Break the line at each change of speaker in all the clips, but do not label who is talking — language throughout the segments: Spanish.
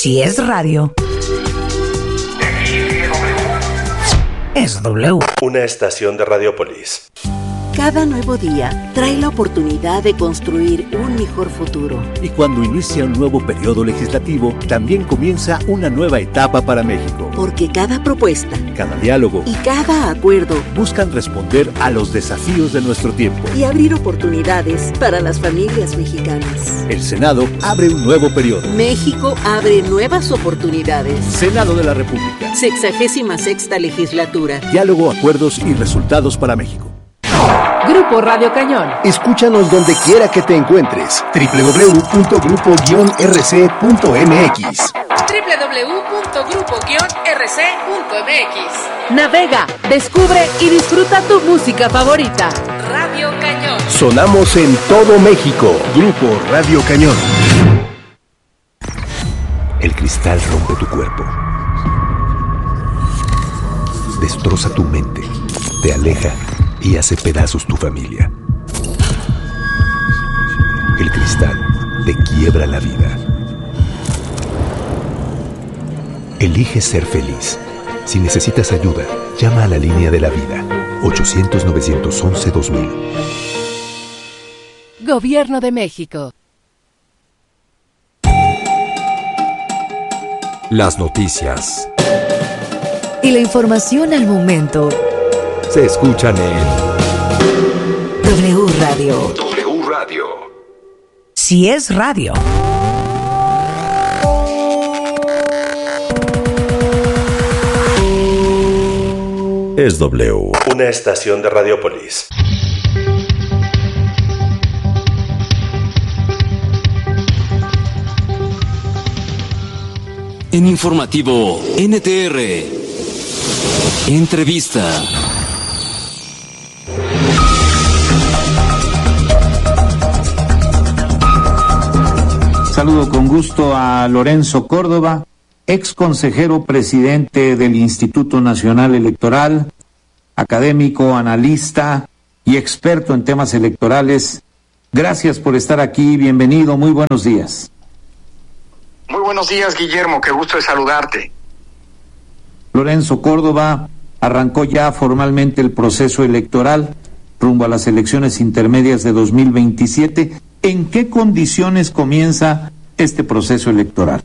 Si es radio, es W.
Una estación de Radiopolis.
Cada nuevo día trae la oportunidad de construir un mejor futuro.
Y cuando inicia un nuevo periodo legislativo, también comienza una nueva etapa para México.
Porque cada propuesta,
cada diálogo
y cada acuerdo
buscan responder a los desafíos de nuestro tiempo
y abrir oportunidades para las familias mexicanas.
El Senado abre un nuevo periodo.
México abre nuevas oportunidades.
Senado de la República.
66ª legislatura.
Diálogo, acuerdos y resultados para México.
Grupo Radio Cañón.
Escúchanos donde quiera que te encuentres. www.grupo-rc.mx
www.grupo-rc.mx. Navega, descubre y disfruta tu música favorita. Radio Cañón.
Sonamos en todo México. Grupo Radio Cañón.
El cristal rompe tu cuerpo. Destroza tu mente. Te aleja y hace pedazos tu familia. El cristal te quiebra la vida. Elige ser feliz. Si necesitas ayuda, llama a la línea de la vida. 800-911-2000.
Gobierno de México.
Las noticias
y la información al momento
se escuchan en
W Radio.
W Radio.
Si es radio.
Es W. Una estación de Radiopolis.
En informativo NTR. Entrevista.
Saludo con gusto a Lorenzo Córdoba, ex consejero presidente del Instituto Nacional Electoral, académico, analista y experto en temas electorales. Gracias por estar aquí, bienvenido, muy buenos días.
Muy buenos días, Guillermo, qué gusto de saludarte.
Lorenzo Córdoba, arrancó ya formalmente el proceso electoral rumbo a las elecciones intermedias de 2027. ¿En qué condiciones comienza este proceso electoral?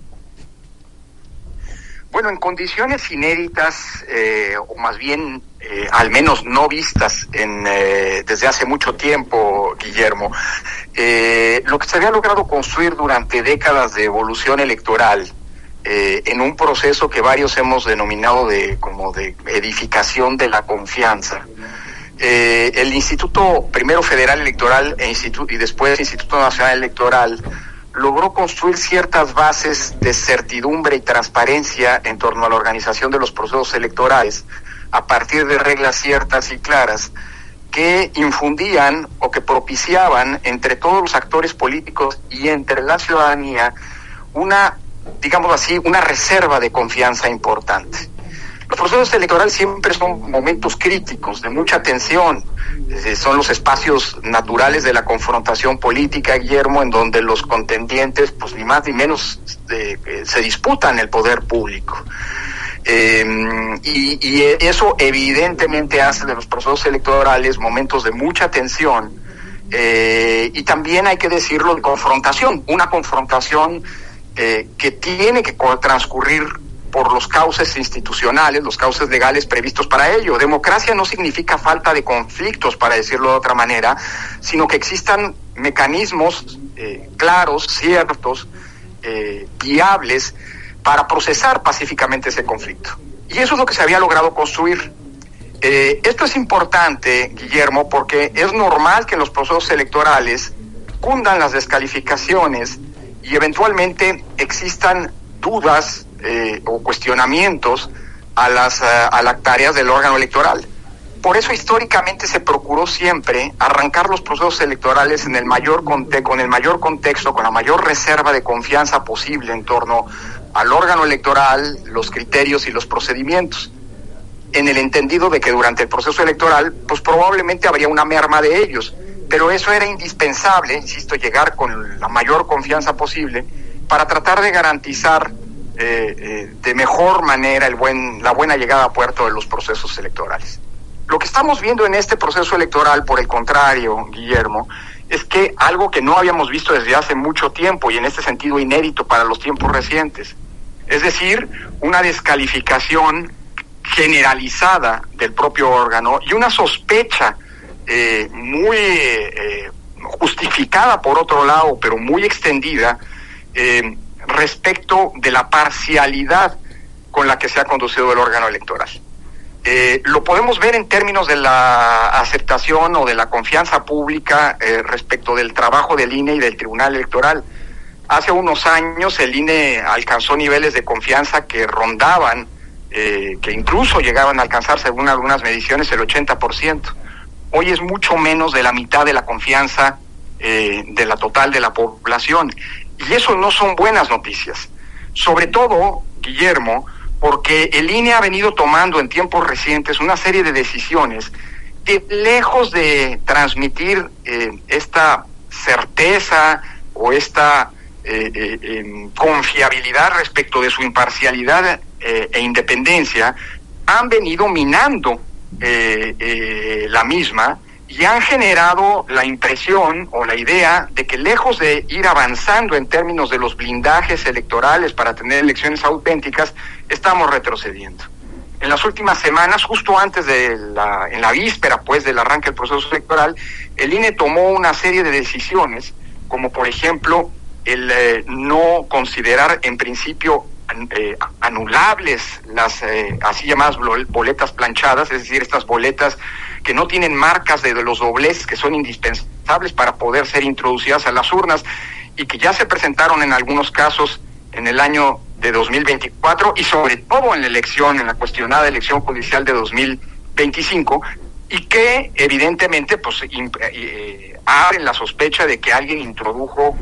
Bueno, en condiciones inéditas, o más bien al menos no vistas desde hace mucho tiempo, Guillermo. Lo que se había logrado construir durante décadas de evolución electoral, en un proceso que varios hemos denominado como de edificación de la confianza. El Instituto primero Federal Electoral y después Instituto Nacional Electoral logró construir ciertas bases de certidumbre y transparencia en torno a la organización de los procesos electorales a partir de reglas ciertas y claras que infundían o que propiciaban entre todos los actores políticos y entre la ciudadanía una, digamos así, una reserva de confianza importante. Los procesos electorales siempre son momentos críticos, de mucha tensión. Son los espacios naturales de la confrontación política, Guillermo, en donde los contendientes, pues ni más ni menos, se disputan el poder público. Y eso evidentemente hace de los procesos electorales momentos de mucha tensión, y también hay que decirlo, de confrontación, una confrontación que tiene que transcurrir por los cauces institucionales, los cauces legales previstos para ello. Democracia no significa falta de conflictos, para decirlo de otra manera, sino que existan mecanismos claros, ciertos, viables, para procesar pacíficamente ese conflicto. Y eso es lo que se había logrado construir. Esto es importante, Guillermo, porque es normal que en los procesos electorales cundan las descalificaciones y eventualmente existan dudas o cuestionamientos a las tareas del órgano electoral. Por eso históricamente se procuró siempre arrancar los procesos electorales con el mayor contexto, con la mayor reserva de confianza posible en torno al órgano electoral, los criterios y los procedimientos, en el entendido de que durante el proceso electoral pues probablemente habría una merma de ellos, pero eso era indispensable, insisto, llegar con la mayor confianza posible para tratar de garantizar de mejor manera la buena llegada a puerto de los procesos electorales. Lo que estamos viendo en este proceso electoral, por el contrario, Guillermo, es que algo que no habíamos visto desde hace mucho tiempo y en este sentido inédito para los tiempos recientes, es decir, una descalificación generalizada del propio órgano y una sospecha muy justificada por otro lado, pero muy extendida, respecto de la parcialidad con la que se ha conducido el órgano electoral. Lo podemos ver en términos de la aceptación o de la confianza pública respecto del trabajo del INE y del Tribunal Electoral. Hace unos años el INE alcanzó niveles de confianza que rondaban, que incluso llegaban a alcanzar, según algunas mediciones, el 80%. Hoy es mucho menos de la mitad de la confianza de la total de la población. Y eso no son buenas noticias. Sobre todo, Guillermo, porque el INE ha venido tomando en tiempos recientes una serie de decisiones que, lejos de transmitir esta certeza o esta confiabilidad respecto de su imparcialidad e independencia, han venido minando la misma y han generado la impresión o la idea de que, lejos de ir avanzando en términos de los blindajes electorales para tener elecciones auténticas, estamos retrocediendo. En las últimas semanas, justo antes en la víspera pues del arranque del proceso electoral, el INE tomó una serie de decisiones, como por ejemplo el no considerar en principio anulables las así llamadas boletas planchadas, es decir, estas boletas que no tienen marcas de los dobleces que son indispensables para poder ser introducidas a las urnas y que ya se presentaron en algunos casos en el año de 2024 y sobre todo en la cuestionada elección judicial de 2025, y que evidentemente pues abren la sospecha de que alguien introdujo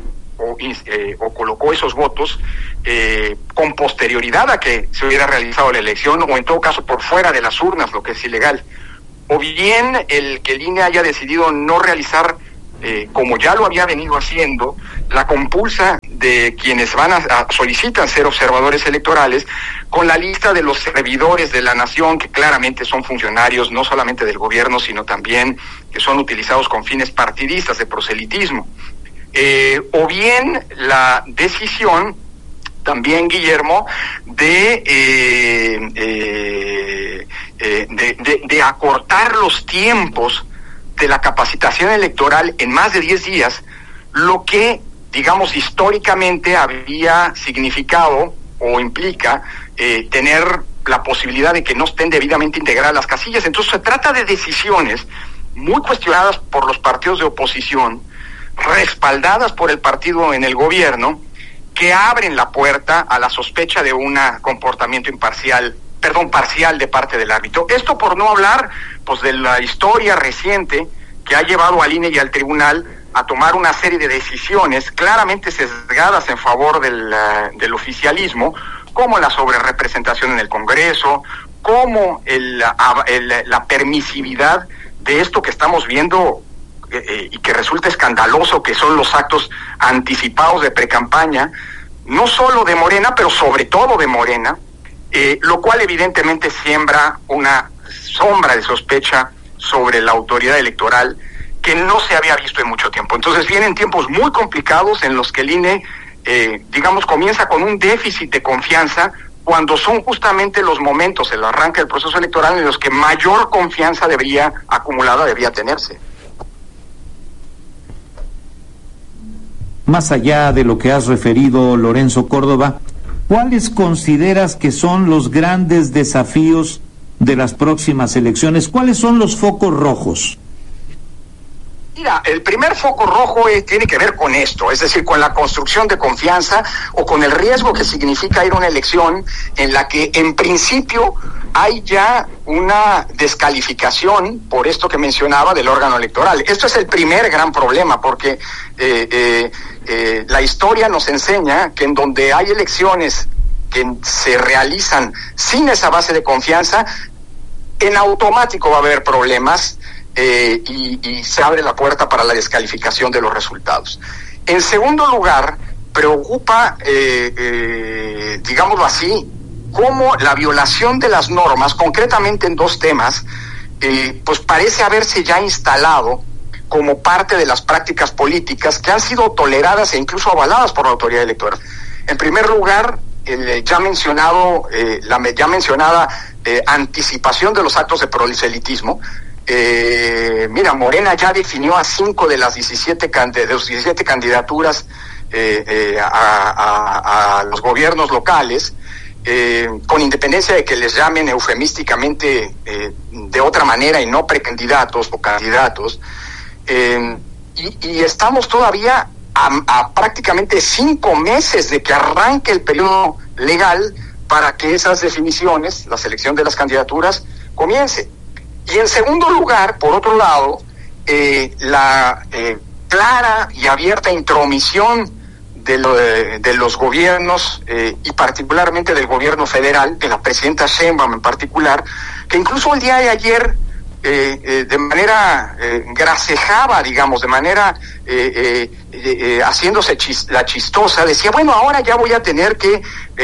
o colocó esos votos con posterioridad a que se hubiera realizado la elección, o en todo caso por fuera de las urnas, lo que es ilegal. O bien el que el INE haya decidido no realizar, como ya lo había venido haciendo, la compulsa de quienes solicitan ser observadores electorales, con la lista de los servidores de la nación, que claramente son funcionarios no solamente del gobierno, sino también que son utilizados con fines partidistas de proselitismo. O bien la decisión también, Guillermo, de acortar los tiempos de la capacitación electoral en más de 10 días, lo que, digamos, históricamente había significado o implica tener la posibilidad de que no estén debidamente integradas las casillas. Entonces se trata de decisiones muy cuestionadas por los partidos de oposición, respaldadas por el partido en el gobierno, que abren la puerta a la sospecha de un comportamiento parcial de parte del árbitro. Esto por no hablar pues de la historia reciente que ha llevado al INE y al tribunal a tomar una serie de decisiones claramente sesgadas en favor del oficialismo, como la sobrerepresentación en el Congreso, como la permisividad de esto que estamos viendo y que resulta escandaloso, que son los actos anticipados de precampaña, no solo de Morena, pero sobre todo de Morena, lo cual evidentemente siembra una sombra de sospecha sobre la autoridad electoral que no se había visto en mucho tiempo. Entonces vienen tiempos muy complicados en los que el INE, comienza con un déficit de confianza, cuando son justamente los momentos, el arranque del proceso electoral, en los que mayor confianza debería tenerse.
Más allá de lo que has referido, Lorenzo Córdoba, ¿cuáles consideras que son los grandes desafíos de las próximas elecciones? ¿Cuáles son los focos rojos?
Mira, el primer foco rojo tiene que ver con esto, es decir, con la construcción de confianza o con el riesgo que significa ir a una elección en la que en principio hay ya una descalificación por esto que mencionaba del órgano electoral. Esto es el primer gran problema, porque la historia nos enseña que en donde hay elecciones que se realizan sin esa base de confianza, en automático va a haber problemas y se abre la puerta para la descalificación de los resultados. En segundo lugar, preocupa, digámoslo así, cómo la violación de las normas, concretamente en dos temas, pues parece haberse ya instalado como parte de las prácticas políticas que han sido toleradas e incluso avaladas por la autoridad electoral. En primer lugar, la ya mencionada anticipación de los actos de proselitismo. Mira, Morena ya definió a 5 de las 17 candidaturas a los gobiernos locales, con independencia de que les llamen eufemísticamente de otra manera y no precandidatos o candidatos. Y estamos todavía a prácticamente 5 meses de que arranque el periodo legal para que esas definiciones, la selección de las candidaturas, comience. Y en segundo lugar, por otro lado, la clara y abierta intromisión de los gobiernos y particularmente del gobierno federal, de la presidenta Sheinbaum en particular, que incluso el día de ayer de manera gracejaba, digamos, de manera haciéndose la chistosa, decía, bueno, ahora ya voy a tener que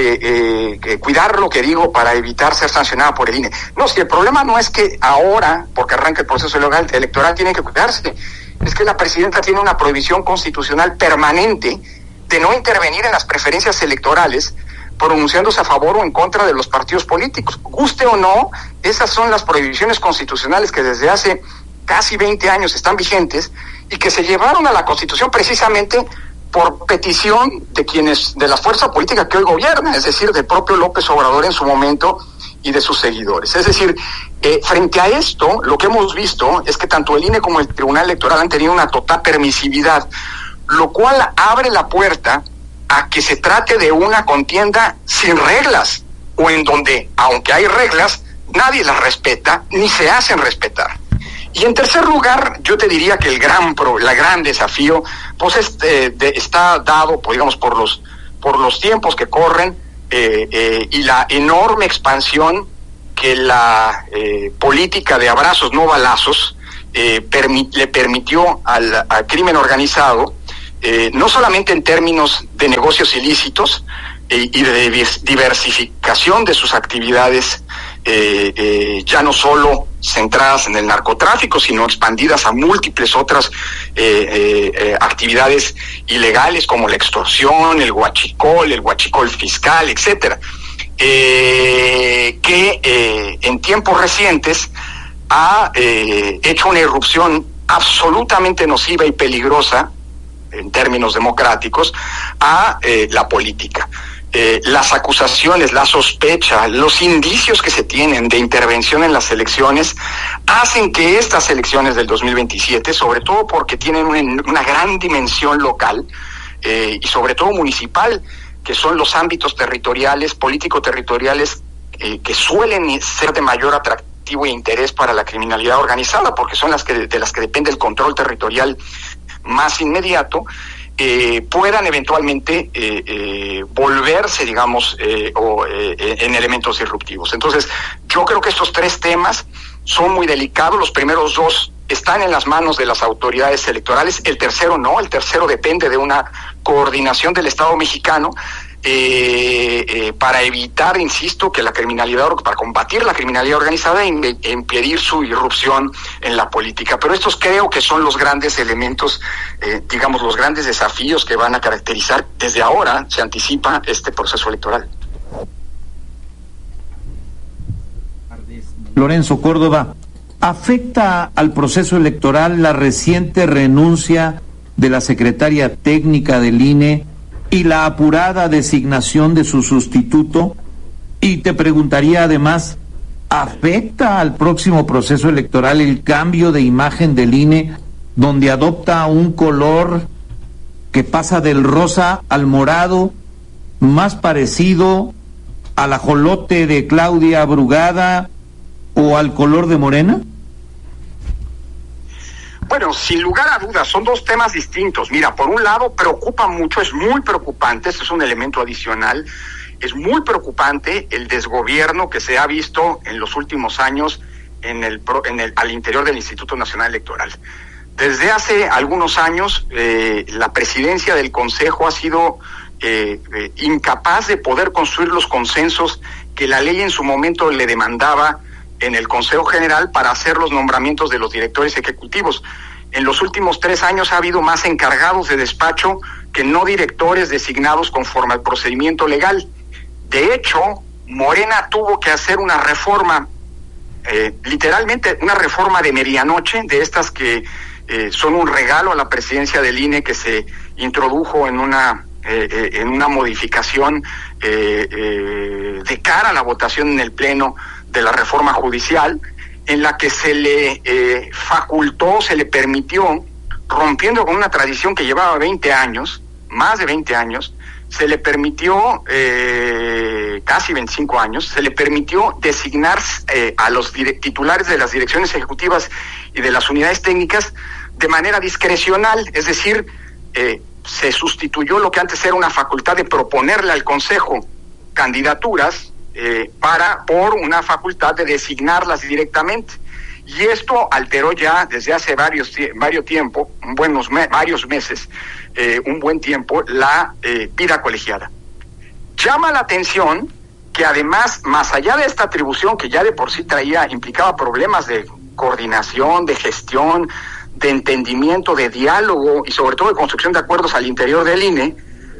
cuidar lo que digo para evitar ser sancionada por el INE. No, si el problema no es que ahora, porque arranca el proceso electoral, tienen que cuidarse, es que la presidenta tiene una prohibición constitucional permanente de no intervenir en las preferencias electorales, pronunciándose a favor o en contra de los partidos políticos. Guste o no, esas son las prohibiciones constitucionales que desde hace casi 20 años están vigentes y que se llevaron a la Constitución precisamente por petición de la fuerza política que hoy gobierna, es decir, del propio López Obrador en su momento y de sus seguidores. Es decir, frente a esto, lo que hemos visto es que tanto el INE como el Tribunal Electoral han tenido una total permisividad, lo cual abre la puerta a que se trate de una contienda sin reglas, o en donde, aunque hay reglas, nadie las respeta ni se hacen respetar. Y en tercer lugar, yo te diría que el gran desafío, pues está dado, pues, digamos, por los tiempos que corren y la enorme expansión que la política de abrazos no balazos le permitió al crimen organizado, no solamente en términos de negocios ilícitos y de diversificación de sus actividades, ya no solo centradas en el narcotráfico, sino expandidas a múltiples otras actividades ilegales como la extorsión, el huachicol fiscal, etcétera, que en tiempos recientes ha hecho una irrupción absolutamente nociva y peligrosa en términos democráticos a la política. Las acusaciones, la sospecha, los indicios que se tienen de intervención en las elecciones hacen que estas elecciones del 2027, sobre todo porque tienen una gran dimensión local y sobre todo municipal, que son los ámbitos territoriales, político-territoriales, que suelen ser de mayor atractivo e interés para la criminalidad organizada, porque son de las que depende el control territorial más inmediato, puedan eventualmente volverse, digamos, en elementos disruptivos. Entonces, yo creo que estos 3 temas son muy delicados. Los primeros 2 están en las manos de las autoridades electorales, el tercero no, el tercero depende de una coordinación del Estado mexicano para evitar, insisto, que para combatir la criminalidad organizada e impedir su irrupción en la política. Pero estos creo que son los grandes elementos, digamos, los grandes desafíos que van a caracterizar, desde ahora se anticipa este proceso electoral.
Lorenzo Córdoba, ¿afecta al proceso electoral la reciente renuncia de la secretaria técnica del INE y la apurada designación de su sustituto? Y te preguntaría además, ¿afecta al próximo proceso electoral el cambio de imagen del INE, donde adopta un color que pasa del rosa al morado, más parecido al ajolote de Claudia Brugada o al color de Morena?
Bueno, sin lugar a dudas, son 2 temas distintos. Mira, por un lado, preocupa mucho, es muy preocupante, este es un elemento adicional, es muy preocupante el desgobierno que se ha visto en los últimos años al interior del Instituto Nacional Electoral. Desde hace algunos años, la presidencia del Consejo ha sido incapaz de poder construir los consensos que la ley en su momento le demandaba en el Consejo General para hacer los nombramientos de los directores ejecutivos. En los últimos 3 años ha habido más encargados de despacho que no directores designados conforme al procedimiento legal. De hecho, Morena tuvo que hacer una reforma, literalmente una reforma de medianoche, de estas que son un regalo a la presidencia del INE, que se introdujo en una modificación de cara a la votación en el Pleno de la reforma judicial, en la que se le facultó, se le permitió, rompiendo con una tradición que llevaba 20 años, más de 20 años, se le permitió, casi 25 años, se le permitió designar a los titulares de las direcciones ejecutivas y de las unidades técnicas de manera discrecional, es decir, se sustituyó lo que antes era una facultad de proponerle al Consejo candidaturas por una facultad de designarlas directamente. Y esto alteró ya desde hace varios meses, un buen tiempo, la vida colegiada. Llama la atención que además, más allá de esta atribución que ya de por sí implicaba problemas de coordinación, de gestión, de entendimiento, de diálogo y sobre todo de construcción de acuerdos al interior del INE,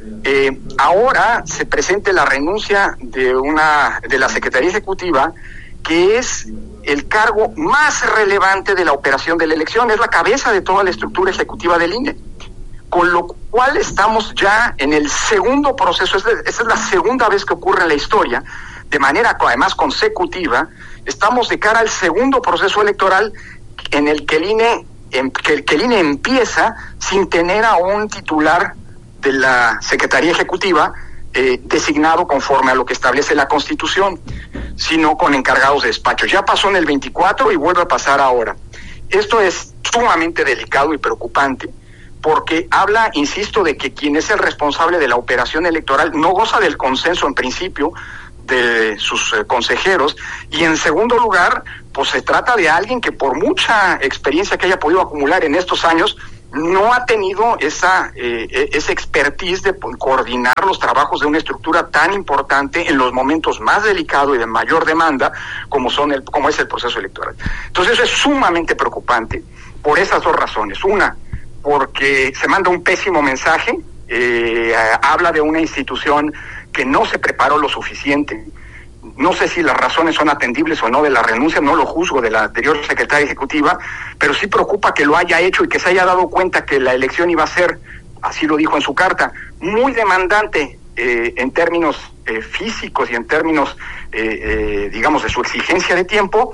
ahora se presente la renuncia de la Secretaría Ejecutiva, que es el cargo más relevante de la operación de la elección, es la cabeza de toda la estructura ejecutiva del INE, con lo cual estamos ya en el segundo proceso. Esa es la segunda vez que ocurre en la historia, de manera además consecutiva. Estamos de cara al segundo proceso electoral en el que el INE empieza sin tener a un titular de la Secretaría Ejecutiva designado conforme a lo que establece la Constitución, sino con encargados de despacho. Ya pasó en el 24 y vuelve a pasar ahora. Esto es sumamente delicado y preocupante, porque habla, insisto, de que quien es el responsable de la operación electoral no goza del consenso en principio de sus consejeros, y en segundo lugar, pues se trata de alguien que por mucha experiencia que haya podido acumular en estos años, no ha tenido esa expertise de coordinar los trabajos de una estructura tan importante en los momentos más delicados y de mayor demanda como es el proceso electoral. Entonces eso es sumamente preocupante por esas dos razones. Una, porque se manda un pésimo mensaje, habla de una institución que no se preparó lo suficiente. No sé si las razones son atendibles o no de la renuncia, no lo juzgo, de la anterior secretaria ejecutiva, pero sí preocupa que lo haya hecho y que se haya dado cuenta que la elección iba a ser, así lo dijo en su carta, muy demandante en términos físicos y en términos, digamos, de su exigencia de tiempo,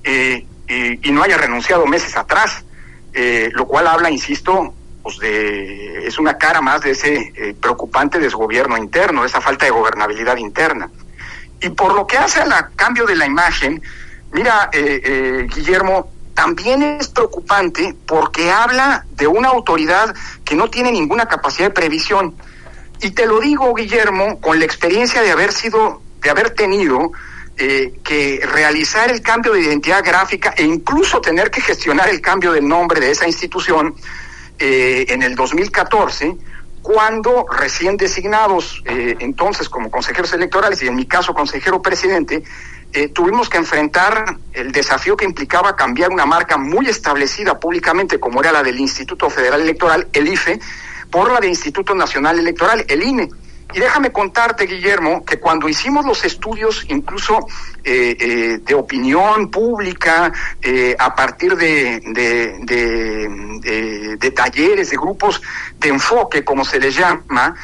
y no haya renunciado meses atrás, lo cual habla, insisto, pues es una cara más de ese preocupante desgobierno interno, de esa falta de gobernabilidad interna. Y por lo que hace al cambio de la imagen, mira, Guillermo, también es preocupante porque habla de una autoridad que no tiene ninguna capacidad de previsión. Y te lo digo, Guillermo, con la experiencia de haber tenido que realizar el cambio de identidad gráfica e incluso tener que gestionar el cambio del nombre de esa institución en el 2014, cuando recién designados entonces como consejeros electorales y en mi caso consejero presidente, tuvimos que enfrentar el desafío que implicaba cambiar una marca muy establecida públicamente como era la del Instituto Federal Electoral, el IFE, por la del Instituto Nacional Electoral, el INE. Y déjame contarte, Guillermo, que cuando hicimos los estudios incluso de opinión pública, a partir de talleres, de grupos de enfoque, como se les llama,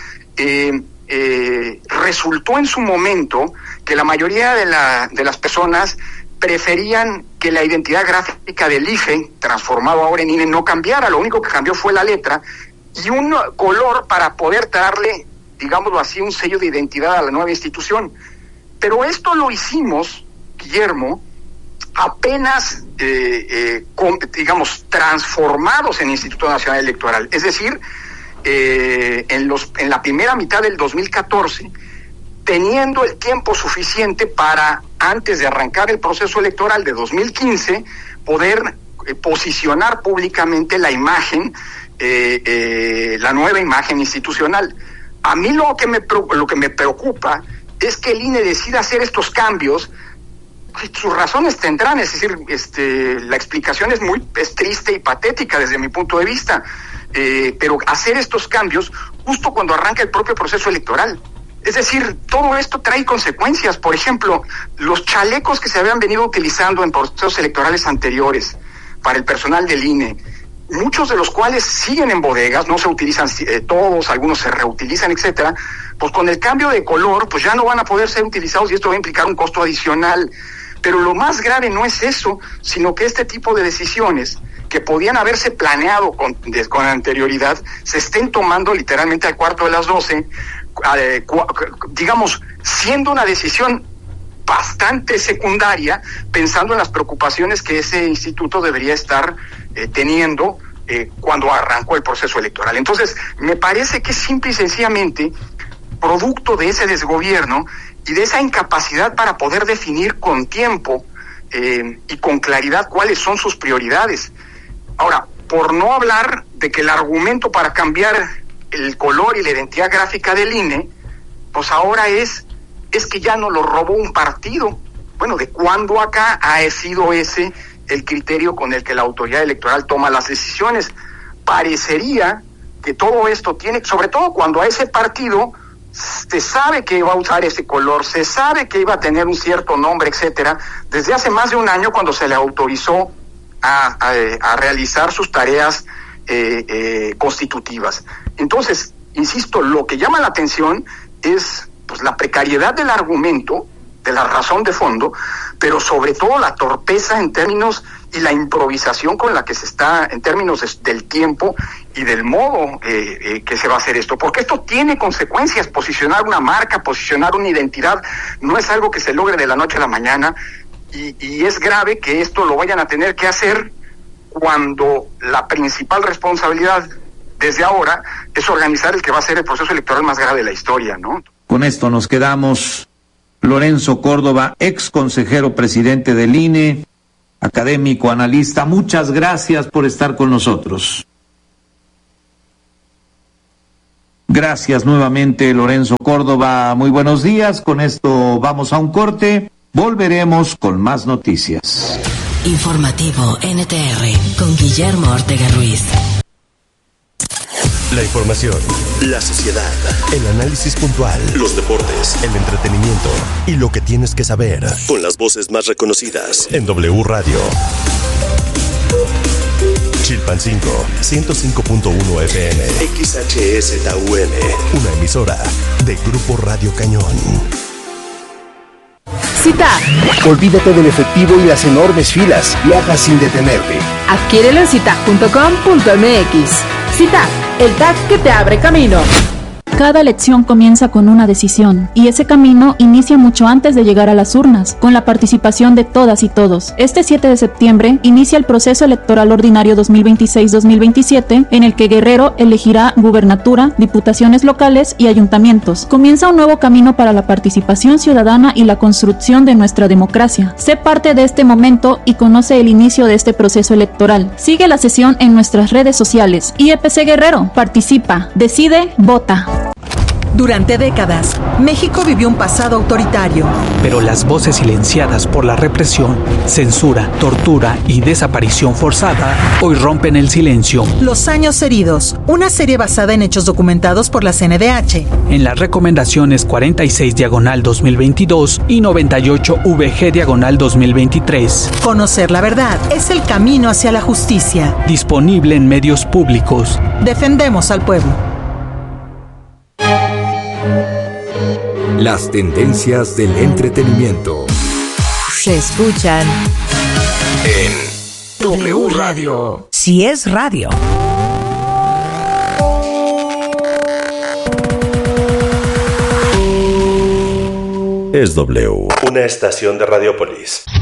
resultó en su momento que la mayoría de las personas preferían que la identidad gráfica del IFE, transformado ahora en INE, no cambiara. Lo único que cambió fue la letra y un color para poder darle, digámoslo así, un sello de identidad a la nueva institución. Pero esto lo hicimos, Guillermo, apenas, digamos, transformados en Instituto Nacional Electoral. Es decir, en la primera mitad del 2014, teniendo el tiempo suficiente para, antes de arrancar el proceso electoral de 2015, poder posicionar públicamente la imagen, la nueva imagen institucional. A mí lo que me preocupa es que el INE decida hacer estos cambios. Sus razones tendrán, es decir, la explicación es triste y patética desde mi punto de vista, pero hacer estos cambios justo cuando arranca el propio proceso electoral. Es decir, todo esto trae consecuencias. Por ejemplo, los chalecos que se habían venido utilizando en procesos electorales anteriores para el personal del INE, muchos de los cuales siguen en bodegas, no se utilizan todos, algunos se reutilizan, etcétera, pues con el cambio de color, pues ya no van a poder ser utilizados y esto va a implicar un costo adicional. Pero lo más grave no es eso, sino que este tipo de decisiones que podían haberse planeado con anterioridad, se estén tomando literalmente al cuarto de las 12, digamos, siendo una decisión bastante secundaria, pensando en las preocupaciones que ese instituto debería estar teniendo cuando arrancó el proceso electoral. Entonces, me parece que es simple y sencillamente producto de ese desgobierno y de esa incapacidad para poder definir con tiempo y con claridad cuáles son sus prioridades. Ahora, por no hablar de que el argumento para cambiar el color y la identidad gráfica del INE, pues ahora es que ya no lo robó un partido. Bueno, ¿de cuándo acá ha sido ese el criterio con el que la autoridad electoral toma las decisiones? Parecería que todo esto tiene, sobre todo cuando a ese partido se sabe que iba a usar ese color, se sabe que iba a tener un cierto nombre, etcétera, desde hace más de un año cuando se le autorizó a realizar sus tareas constitutivas. Entonces, insisto, lo que llama la atención es pues la precariedad del argumento, de la razón de fondo, pero sobre todo la torpeza en términos y la improvisación con la que se está, en términos del tiempo y del modo que se va a hacer esto, porque esto tiene consecuencias. Posicionar una marca, posicionar una identidad, no es algo que se logre de la noche a la mañana, y es grave que esto lo vayan a tener que hacer cuando la principal responsabilidad desde ahora es organizar el que va a ser el proceso electoral más grave de la historia, ¿no?
Con esto nos quedamos. Lorenzo Córdoba, ex consejero presidente del INE, académico, analista, muchas gracias por estar con nosotros. Gracias nuevamente, Lorenzo Córdoba, muy buenos días. Con esto vamos a un corte, volveremos con más noticias.
Informativo NTR con Guillermo Ortega Ruiz.
La información, la sociedad, el análisis puntual, los deportes, el entretenimiento y lo que tienes que saber con las voces más reconocidas en W Radio. Chilpancingo, 105.1 FM, XHSTUN, una emisora de Grupo Radio Cañón.
Citar.
Olvídate del efectivo y las enormes filas. Viaja sin detenerte.
Adquiérelo en citar.com.mx. Citar, el tag que te abre camino.
Cada elección comienza con una decisión, y ese camino inicia mucho antes de llegar a las urnas, con la participación de todas y todos. Este 7 de septiembre inicia el proceso electoral ordinario 2026-2027, en el que Guerrero elegirá gubernatura, diputaciones locales y ayuntamientos. Comienza un nuevo camino para la participación ciudadana y la construcción de nuestra democracia. Sé parte de este momento y conoce el inicio de este proceso electoral. Sigue la sesión en nuestras redes sociales. IEPC Guerrero, participa, decide, vota.
Durante décadas, México vivió un pasado autoritario.
Pero las voces silenciadas por la represión, censura, tortura y desaparición forzada hoy rompen el silencio.
Los años heridos, una serie basada en hechos documentados por la CNDH.
En las recomendaciones 46/2022 y 98/VG/2023.
Conocer la verdad es el camino hacia la justicia.
Disponible en medios públicos.
Defendemos al pueblo.
Las tendencias del entretenimiento
se escuchan
en W Radio.
Si es radio.
Es W, una estación de Radiopolis.